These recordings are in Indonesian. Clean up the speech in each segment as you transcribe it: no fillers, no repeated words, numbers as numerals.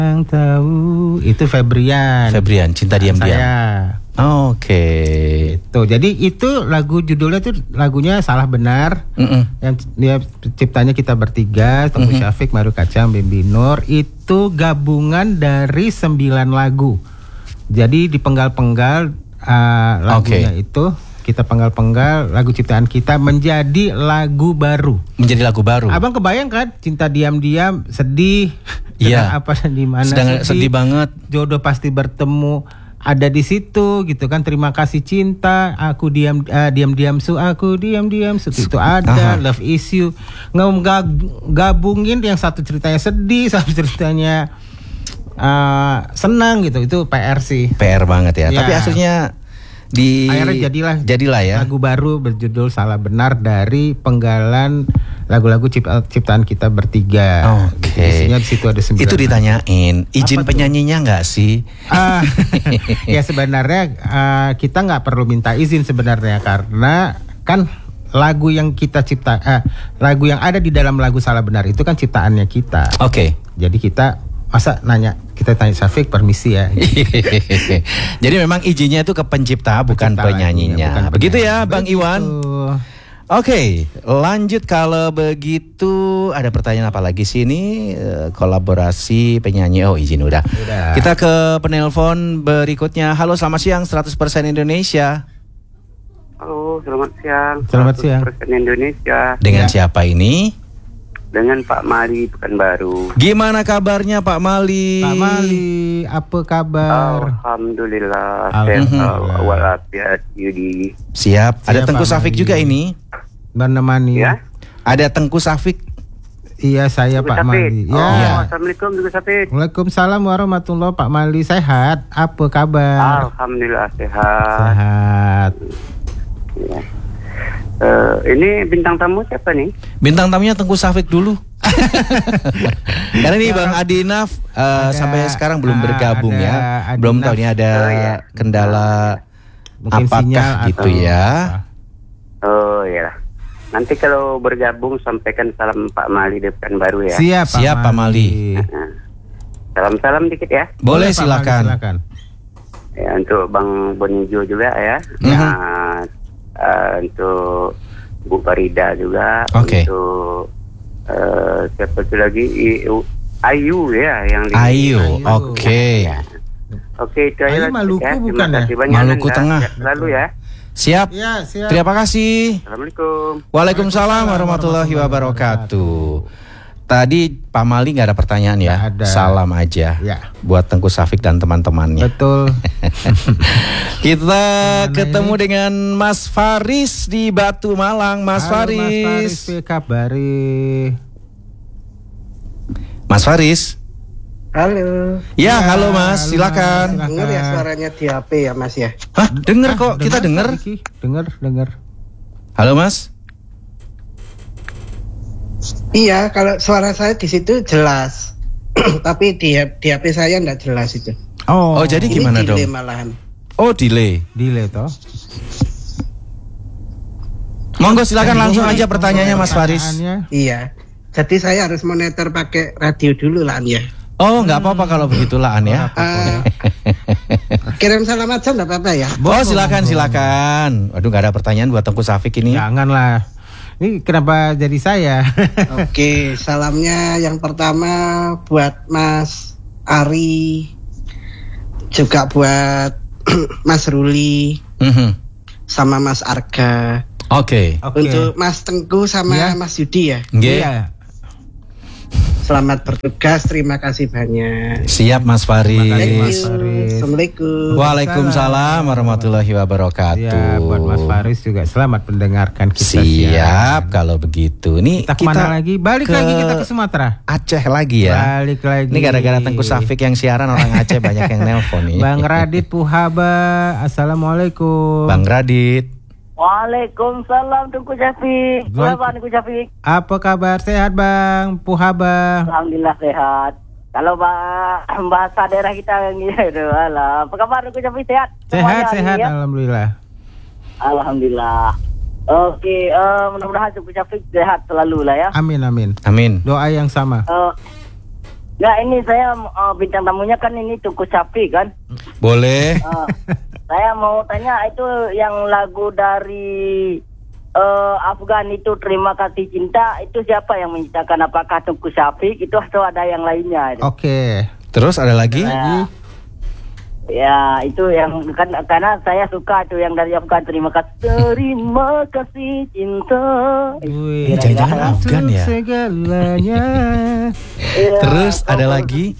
Yang tahu itu Febrian. Cinta diam-diam. Saya. Oke. Itu. Jadi itu lagu judulnya tuh lagunya Salah Benar. Yang dia ciptanya kita bertiga, Tengku Syafiq, Mario Kacang, Bimbi Nur. Itu gabungan dari 9 lagu. Jadi dipenggal-penggal lagunya itu kita penggal-penggal lagu ciptaan kita menjadi lagu baru. Abang kebayang kan? Cinta diam-diam, sedih. Iya. Apa di mana sedih banget. Jodoh pasti bertemu. Ada di situ gitu kan, terima kasih cinta, aku diam su, aku diam su, itu ada. Love is you, gabungin yang satu ceritanya sedih, satu ceritanya senang gitu. Itu PR sih, PR banget ya. Tapi aslinya akhirnya jadilah ya lagu baru berjudul Salah Benar dari penggalan lagu-lagu ciptaan kita bertiga. Oke. Isinya di situ ada 9. Itu ditanyain izin penyanyinya nggak sih? Ya sebenarnya kita nggak perlu minta izin sebenarnya, karena kan lagu yang kita lagu yang ada di dalam lagu Salah Benar itu kan ciptaannya kita. Oke. Jadi kita kita tanya Syafiq permisi ya. Jadi memang izinnya itu ke pencipta bukan penyanyinya. Bukan begitu ya Bang Iwan. Oke, lanjut kalau begitu. Ada pertanyaan apa lagi sini? Kolaborasi penyanyi. Oh, izin udah. Kita ke penelpon berikutnya. Halo, selamat siang 100% Indonesia. Halo, selamat siang. Selamat siang. 100% Indonesia. Dengan siapa ini? Dengan Pak Mali Pekanbaru. Gimana kabarnya Pak Mali? Pak Mali, apa kabar? Alhamdulillah, sehat walafiat Yudi. Siap. Ada Tengku Syafiq juga ini. Menemani. Ya. Ada Tengku Syafiq. Iya, saya Pak Mali. Ya. Assalamualaikum Tengku Syafiq. Waalaikumsalam warahmatullahi. Pak Mali sehat. Apa kabar? Alhamdulillah sehat. Sehat. Ya. Ini bintang tamu siapa nih? Bintang tamunya Tengku Syafiq dulu. Karena ini Bang Adinaf sampai sekarang belum bergabung ya. Belum tahu ini ada kendala mungkin apakah sinyal gitu ya. Oh ya. Nanti kalau bergabung sampaikan salam Pak Mali di Pekanbaru ya. Siap Pak Mali. Salam-salam dikit ya. Boleh silakan. Ya, untuk Bang Bonijo juga ya. Untuk Bu Farida juga. Oke. Untuk siapa itu lagi? Ayu ya yang Ayu. Oke. Oke, itu aja. Maluku ya. bukan ya? Maluku Tengah. Lalu ya. Siap. Ya, siap. Terima kasih. Assalamualaikum. Waalaikumsalam warahmatullahi wabarakatuh. Tadi Pak Mali nggak ada pertanyaan ya, salam aja buat Tengku Syafiq dan teman-temannya. Betul. Kita ketemu dengan Mas Faris di Batu Malang. Mas Faris. Kabari. Mas Faris. Halo. Ya, halo Mas, silakan. Dengar ya suaranya di HP ya Mas ya? Hah, dengar kok, kita dengar. Dengar. Halo Mas. Iya, kalau suara saya di situ jelas. Tapi di HP saya enggak jelas itu. Oh, jadi gimana dong? Delay malahan. Oh, delay toh. Monggo silakan langsung aja pertanyaannya Mas Faris. Iya. Jadi saya harus monitor pakai radio dulu lah ya. Oh, nggak apa-apa kalau begitulah An ya. Kirim salam aja nggak apa-apa ya. Oh, silakan. Waduh, nggak ada pertanyaan buat Tengku Syafiq ini. Janganlah. Ini kenapa jadi saya? Oke, salamnya yang pertama buat Mas Ari, juga buat Mas Ruli, sama Mas Arga. Oke. Untuk Mas Tengku sama Mas Yudi ya. Iya. Selamat bertugas, terima kasih banyak. Siap Mas Faris. Assalamualaikum. Waalaikumsalam warahmatullahi wabarakatuh. Ya, buat Mas Faris juga selamat mendengarkan kita. Siap kalau begitu. Nih kita kemana lagi? Balik lagi kita ke Sumatera. Aceh lagi ya. Balik lagi. Ini gara-gara Tengku Syafiq yang siaran orang Aceh banyak yang nelpon nih. Bang Radit Puhaba, assalamualaikum. Bang Radit. Waalaikumsalam Tengku Syafiq. Selamat Tengku Syafiq. Apa kabar? Sehat Bang Puhaba? Alhamdulillah sehat. Kalau bahasa daerah kita gitu. Apa kabar Tengku Syafiq, sehat? Sehat, ya? Alhamdulillah. Oke, mudah-mudahan Tengku Syafiq sehat selalu lah ya. Amin. Amin. Doa yang sama. Nggak, ini saya bintang tamunya kan ini Tungku Syafiq kan. Boleh. Saya mau tanya itu yang lagu dari Afgan itu Terima Kasih Cinta itu siapa yang menciptakan? Apakah Tungku Syafiq itu atau ada yang lainnya? Oke. Terus ada lagi? Ya itu yang kan karena saya suka tuh yang dari Afgan Terima Kasih Cinta. Jangan-jangan Afgan ya. Segalanya. Terus ada lagi?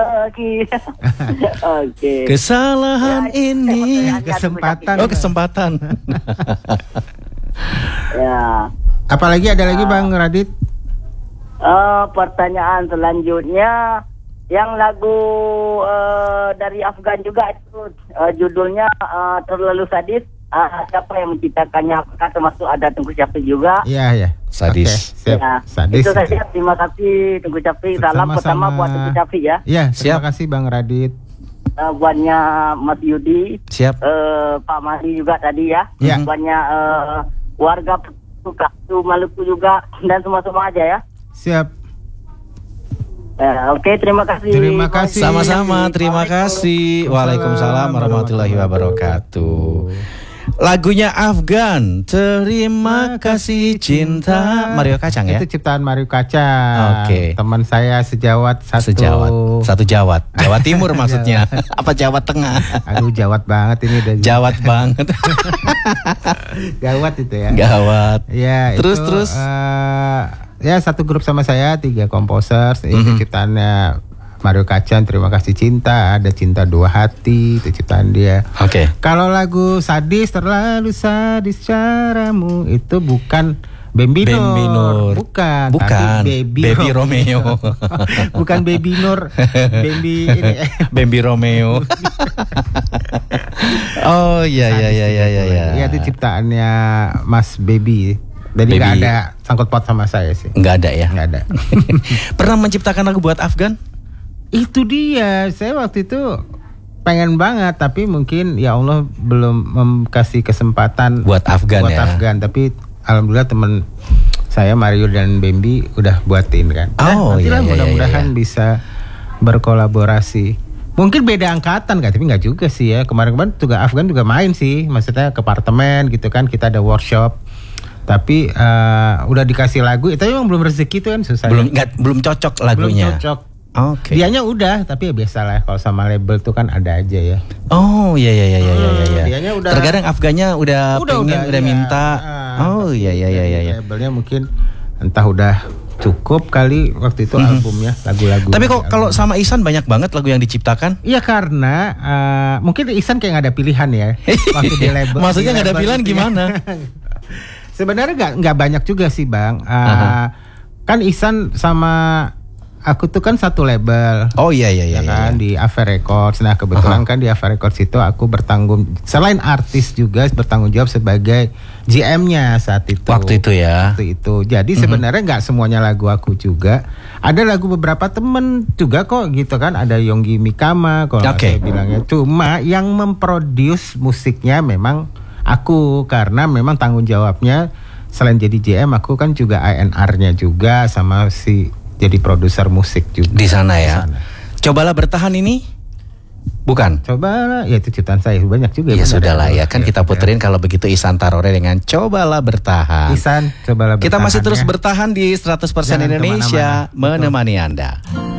Oke. Kesalahan ini. Kesempatan. Oh, kesempatan. Ya. Apalagi ada lagi Bang Radit? Pertanyaan selanjutnya yang lagu dari Afgan juga itu judulnya Terlalu Sadis. Siapa yang menciptakannya? Apakah termasuk ada Tungku Syafiq juga? Iya. Sadis. Okay, ya. Sadis. Itu saja. Terima kasih Tungku Syafiq. Salam pertama buat Tungku Syafiq ya. Iya, terima kasih Bang Radit. Buatnya Mas Yudi. Siap. Pak Mari juga tadi ya. Ya. Buatnya warga Maluku juga dan semua aja ya. Siap. Oke, terima kasih. Terima kasih. Sama-sama, terima kasih. Waalaikumsalam warahmatullahi wabarakatuh. Lagunya Afgan, Terima Kasih Cinta, Mario Kacang ya? Itu ciptaan Mario Kacang. Oke. Teman saya sejawat satu. Satu Jawat. Jawa Timur maksudnya. Apa Jawa Tengah? Aduh, jawat banget ini dari Jawat banget. Gawat itu ya. Gawat. Ya, Terus. Ya, satu grup sama saya, 3 komposer. Itu ciptaannya Mario Kacang, Terima Kasih Cinta. Ada Cinta Dua Hati, itu ciptaan dia. Oke. Kalau lagu Sadis, Terlalu Sadis Caramu, itu bukan Bambi Nur. Bukan. Tapi Baby Romeo. Bukan Baby Nur. Bambi ini. Bambi Romeo. Oh iya. Ya, itu ciptaannya Mas Baby. Jadi nggak ada sangkut paut sama saya sih. Nggak ada ya? Nggak ada. Pernah menciptakan lagu buat Afgan? Itu dia. Saya waktu itu pengen banget, tapi mungkin ya Allah belum kasih kesempatan buat Afgan ya. Afgan. Tapi alhamdulillah teman saya Mario dan Bambi udah buatin kan. Nantilah mudah-mudahan bisa berkolaborasi. Mungkin beda angkatan kan, tapi nggak juga sih ya. Kemarin-kemarin juga Afgan juga main sih, maksudnya ke apartemen gitu kan, kita ada workshop. Tapi udah dikasih lagu, itu memang belum rezeki tuh kan susah. Belum cocok lagunya. Belum cocok. Oke. Dianya udah, tapi ya biasalah kalau sama label tuh kan ada aja ya. Oh iya. Dianya udah. Terkadang Afgannya udah minta. Oh iya. Labelnya mungkin entah udah cukup kali waktu itu albumnya, lagu-lagu. Tapi kok kalau sama Ihsan banyak banget lagu yang diciptakan? Iya karena mungkin Ihsan kayak nggak ada pilihan ya waktu di label. Maksudnya nggak ada pilihan gimana? Sebenarnya nggak banyak juga sih Bang. Kan Ihsan sama aku tuh kan satu label. Oh iya kan di Affair Records. Nah kebetulan kan di Affair Records itu aku selain artis juga bertanggung jawab sebagai GM-nya saat itu. Waktu itu. Jadi sebenarnya nggak semuanya lagu aku juga. Ada lagu beberapa temen juga kok gitu kan. Ada Yonggi Mikama kalau saya bilangnya. Cuma yang memproduce musiknya memang aku, karena memang tanggung jawabnya selain jadi GM aku kan juga A&R-nya juga sama jadi produser musik juga di sana ya. Cobalah Bertahan ini bukan? Cobalah, ya itu ciptaan saya banyak juga. Ya sudahlah ya kan kita puterin kalau begitu Ihsan Tarore dengan Cobalah Bertahan. Ihsan, Cobalah Bertahan. Kita masih terus bertahan di 100% Indonesia menemani Anda.